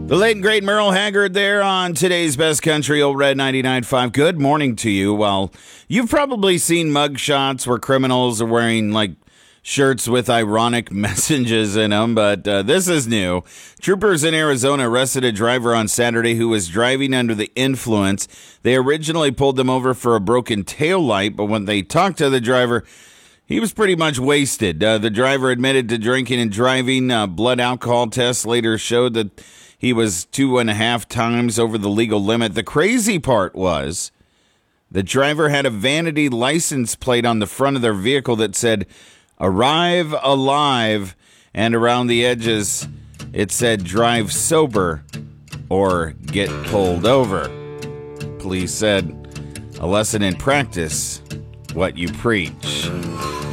The late and great Merle Haggard there on today's Best Country, Old Red 99.5. Good morning to you. Well, you've probably seen mug shots where criminals are wearing, shirts with ironic messages in them, but this is new. Troopers in Arizona arrested a driver on Saturday who was driving under the influence. They originally pulled them over for a broken taillight, but when they talked to the driver, he was pretty much wasted. The driver admitted to drinking and driving. Blood alcohol tests later showed that he was 2.5 times over the legal limit. The crazy part was the driver had a vanity license plate on the front of their vehicle that said, "Arrive alive," and around the edges it said, "Drive sober or get pulled over." Police said, "A lesson in practice, what you preach."